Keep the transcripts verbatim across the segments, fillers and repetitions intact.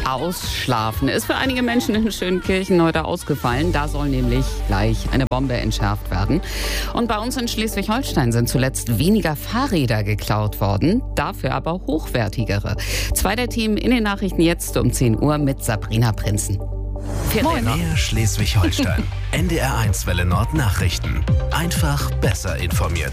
Ausschlafen ist für einige Menschen in Schönkirchen heute ausgefallen. Da soll nämlich gleich eine Bombe entschärft werden. Und bei uns in Schleswig-Holstein sind zuletzt weniger Fahrräder geklaut worden, dafür aber hochwertigere. Zweiter Team in den Nachrichten jetzt um zehn Uhr mit Sabrina Prinzen. Mehr Schleswig-Holstein. N D R eins Welle Nord Nachrichten. Einfach besser informiert.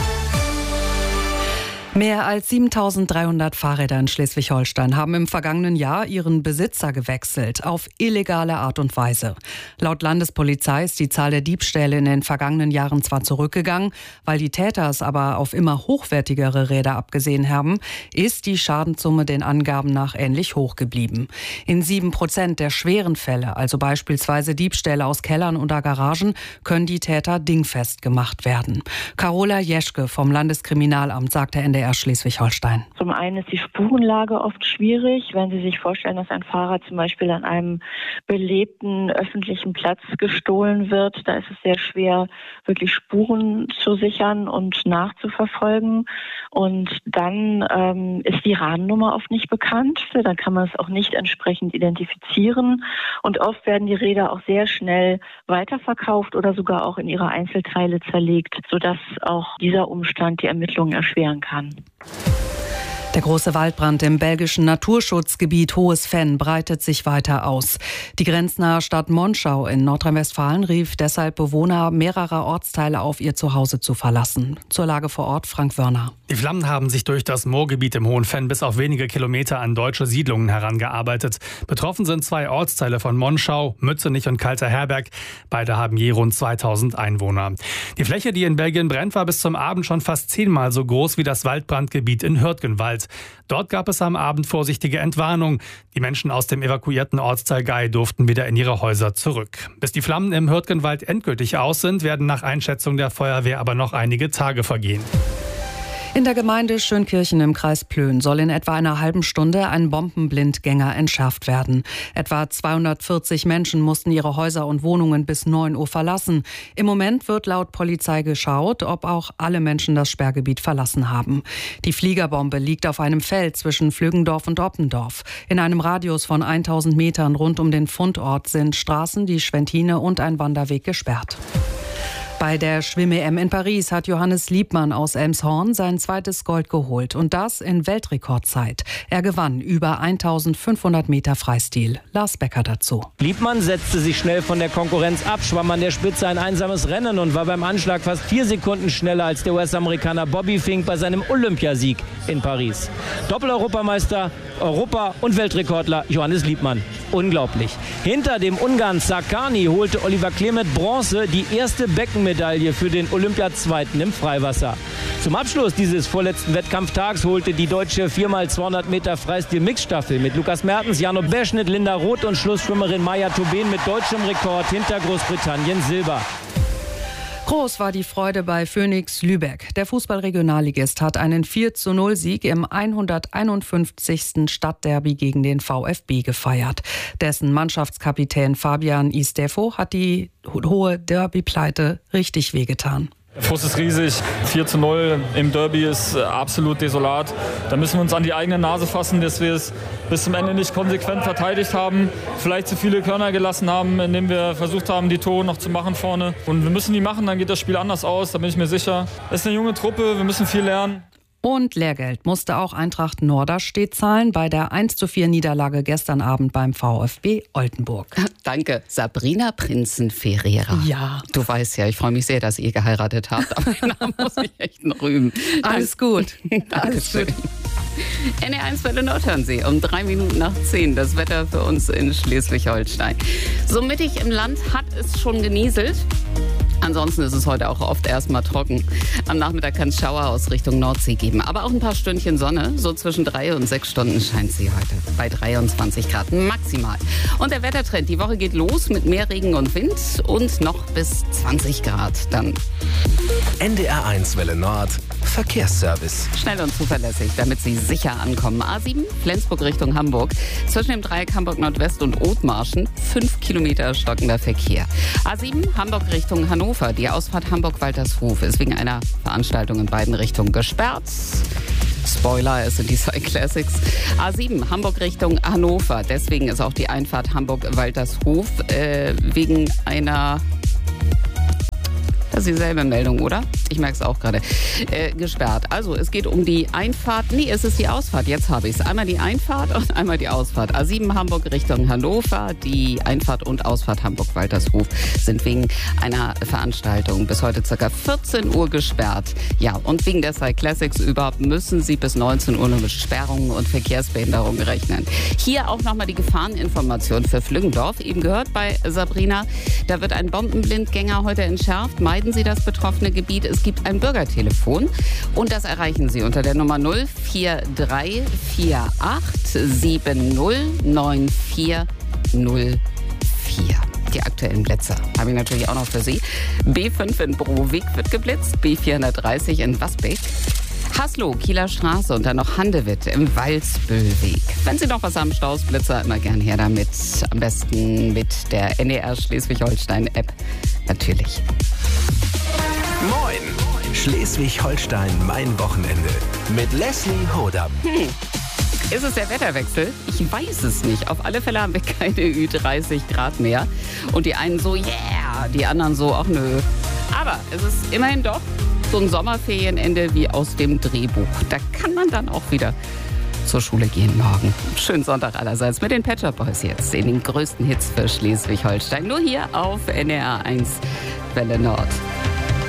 Mehr als siebentausenddreihundert Fahrräder in Schleswig-Holstein haben im vergangenen Jahr ihren Besitzer gewechselt, auf illegale Art und Weise. Laut Landespolizei ist die Zahl der Diebstähle in den vergangenen Jahren zwar zurückgegangen, weil die Täter es aber auf immer hochwertigere Räder abgesehen haben, ist die Schadenssumme den Angaben nach ähnlich hoch geblieben. In sieben Prozent der schweren Fälle, also beispielsweise Diebstähle aus Kellern oder Garagen, können die Täter dingfest gemacht werden. Carola Jeschke vom Landeskriminalamt sagte N D R Schleswig-Holstein. Zum einen ist die Spurenlage oft schwierig, wenn Sie sich vorstellen, dass ein Fahrrad zum Beispiel an einem belebten öffentlichen Platz gestohlen wird. Da ist es sehr schwer, wirklich Spuren zu sichern und nachzuverfolgen. Und dann ähm, ist die Rahmennummer oft nicht bekannt. Dann kann man es auch nicht entsprechend identifizieren. Und oft werden die Räder auch sehr schnell weiterverkauft oder sogar auch in ihre Einzelteile zerlegt, sodass auch dieser Umstand die Ermittlungen erschweren kann. Der große Waldbrand im belgischen Naturschutzgebiet Hohes Venn breitet sich weiter aus. Die grenznahe Stadt Monschau in Nordrhein-Westfalen rief deshalb Bewohner mehrerer Ortsteile auf, ihr Zuhause zu verlassen. Zur Lage vor Ort Frank Wörner. Die Flammen haben sich durch das Moorgebiet im Hohen Venn bis auf wenige Kilometer an deutsche Siedlungen herangearbeitet. Betroffen sind zwei Ortsteile von Monschau, Mützenich und Kalter Herberg. Beide haben je rund zweitausend Einwohner. Die Fläche, die in Belgien brennt, war bis zum Abend schon fast zehnmal so groß wie das Waldbrandgebiet in Hürtgenwald. Dort gab es am Abend vorsichtige Entwarnung. Die Menschen aus dem evakuierten Ortsteil Gei durften wieder in ihre Häuser zurück. Bis die Flammen im Hürtgenwald endgültig aus sind, werden nach Einschätzung der Feuerwehr aber noch einige Tage vergehen. In der Gemeinde Schönkirchen im Kreis Plön soll in etwa einer halben Stunde ein Bombenblindgänger entschärft werden. Etwa zweihundertvierzig Menschen mussten ihre Häuser und Wohnungen bis neun Uhr verlassen. Im Moment wird laut Polizei geschaut, ob auch alle Menschen das Sperrgebiet verlassen haben. Die Fliegerbombe liegt auf einem Feld zwischen Flüggendorf und Oppendorf. In einem Radius von tausend Metern rund um den Fundort sind Straßen, die Schwentine und ein Wanderweg gesperrt. Bei der Schwimm-E M in Paris hat Johannes Liebmann aus Elmshorn sein zweites Gold geholt. Und das in Weltrekordzeit. Er gewann über eintausendfünfhundert Meter Freistil. Lars Becker dazu. Liebmann setzte sich schnell von der Konkurrenz ab, schwamm an der Spitze ein einsames Rennen und war beim Anschlag fast vier Sekunden schneller als der U S-Amerikaner Bobby Fink bei seinem Olympiasieg in Paris. Doppel-Europameister, Europa- und Weltrekordler Johannes Liebmann. Unglaublich. Hinter dem Ungarn Sakani holte Oliver Klemet Bronze, die erste Beckenmedaille für den Olympiazweiten im Freiwasser. Zum Abschluss dieses vorletzten Wettkampftags holte die deutsche vier mal zweihundert Meter Freistil-Mixstaffel mit Lukas Mertens, Jano Beschnitt, Linda Roth und Schlussschwimmerin Maja Tobin mit deutschem Rekord hinter Großbritannien Silber. Groß war die Freude bei Phoenix Lübeck. Der Fußballregionalligist hat einen vier zu null Sieg im hunderteinundfünfzigsten Stadtderby gegen den VfB gefeiert. Dessen Mannschaftskapitän Fabian Istefo hat die hohe Derby-Pleite richtig wehgetan. Der Frust ist riesig. vier zu null im Derby ist absolut desolat. Da müssen wir uns an die eigene Nase fassen, dass wir es bis zum Ende nicht konsequent verteidigt haben. Vielleicht zu viele Körner gelassen haben, indem wir versucht haben, die Tore noch zu machen vorne. Und wir müssen die machen, dann geht das Spiel anders aus, da bin ich mir sicher. Es ist eine junge Truppe, wir müssen viel lernen. Und Lehrgeld musste auch Eintracht Norderstedt zahlen bei der eins zu vier Niederlage gestern Abend beim VfB Oldenburg. Danke, Sabrina Prinzen-Ferreira. Ja. Du weißt ja, ich freue mich sehr, dass ihr geheiratet habt, aber da muss ich echt noch rühmen. Alles gut. Alles gut. N D R eins Welle Nord hören Sie um drei Minuten nach zehn. Das Wetter für uns in Schleswig-Holstein. So mittig im Land hat es schon genieselt. Ansonsten ist es heute auch oft erstmal trocken. Am Nachmittag kann es Schauer aus Richtung Nordsee geben. Aber auch ein paar Stündchen Sonne. So zwischen drei und sechs Stunden scheint sie heute. Bei dreiundzwanzig Grad maximal. Und der Wettertrend, die Woche geht los mit mehr Regen und Wind und noch bis zwanzig Grad dann. N D R eins Welle Nord Verkehrsservice. Schnell und zuverlässig, damit Sie sicher ankommen. A sieben, Flensburg Richtung Hamburg. Zwischen dem Dreieck Hamburg Nordwest und Othmarschen fünf Kilometer stockender Verkehr. A sieben, Hamburg Richtung Hannover. Die Ausfahrt Hamburg-Waltershof ist wegen einer Veranstaltung in beiden Richtungen gesperrt. Spoiler, es sind die Cyclassics. A sieben, Hamburg Richtung Hannover. Deswegen ist auch die Einfahrt Hamburg-Waltershof äh, wegen einer... Das ist dieselbe Meldung, oder? Ich merke es auch gerade. Äh, gesperrt. Also es geht um die Einfahrt. Nee, es ist die Ausfahrt. Jetzt habe ich es. Einmal die Einfahrt und einmal die Ausfahrt. A sieben Hamburg Richtung Hannover. Die Einfahrt und Ausfahrt Hamburg-Waltershof sind wegen einer Veranstaltung bis heute ca. vierzehn Uhr gesperrt. Ja, und wegen der Cyclassics überhaupt müssen Sie bis neunzehn Uhr nur mit Sperrungen und Verkehrsbehinderungen rechnen. Hier auch nochmal die Gefahreninformation für Flüggendorf. Eben gehört bei Sabrina. Da wird ein Bombenblindgänger heute entschärft. Meiden Sie das betroffene Gebiet. Es gibt ein Bürgertelefon und das erreichen Sie unter der Nummer null vier drei vier acht sieben null neun vier null vier. Die aktuellen Blitze habe ich natürlich auch noch für Sie. B fünf in Browig wird geblitzt, B vierhundertdreißig in Wasbeck. Haslo, Kieler Straße und dann noch Handewitt im Walsbüllweg. Wenn Sie noch was haben, Stausblitzer, immer gern her damit. Am besten mit der N D R Schleswig-Holstein-App natürlich. Moin! Schleswig-Holstein, mein Wochenende. Mit Leslie Hodam. Hm. Ist es der Wetterwechsel? Ich weiß es nicht. Auf alle Fälle haben wir keine Ü dreißig Grad mehr. Und die einen so, yeah, die anderen so, ach nö. Aber es ist immerhin doch so ein Sommerferienende wie aus dem Drehbuch. Da kann man dann auch wieder zur Schule gehen morgen. Schönen Sonntag allerseits mit den Pet Shop Boys jetzt in den größten Hits für Schleswig-Holstein. Nur hier auf N D R eins Welle Nord.